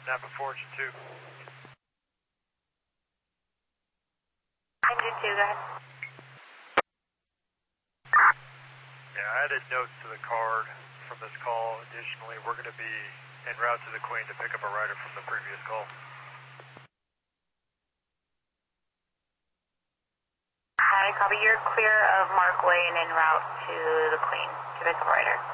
Napa 4, engine 2. Engine 2, go ahead. Yeah, I added notes to the card from this call. Additionally, we're going to be en route to the Queen to pick up a rider from the previous call. Hi, copy. You're clear of Mark Way and en route to the Queen to pick up a rider.